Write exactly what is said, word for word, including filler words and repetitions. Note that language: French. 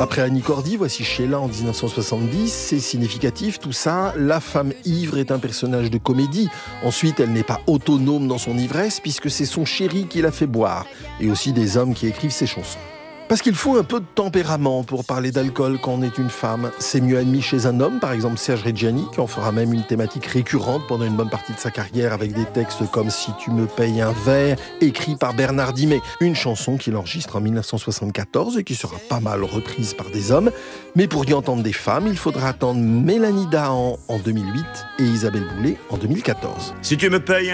Après Annie Cordy, voici Sheila en dix-neuf cent soixante-dix. C'est significatif tout ça. La femme ivre est un personnage de comédie. Ensuite, elle n'est pas autonome dans son ivresse puisque c'est son chéri qui la fait boire. Et aussi des hommes qui écrivent ses chansons. Parce qu'il faut un peu de tempérament pour parler d'alcool quand on est une femme. C'est mieux admis chez un homme, par exemple Serge Reggiani, qui en fera même une thématique récurrente pendant une bonne partie de sa carrière avec des textes comme « Si tu me payes un verre », écrit par Bernard Dimet. Une chanson qu'il enregistre en dix-neuf cent soixante-quatorze et qui sera pas mal reprise par des hommes. Mais pour y entendre des femmes, il faudra attendre Mélanie Dahan en deux mille huit et Isabelle Boulay en deux mille quatorze. Si tu me payes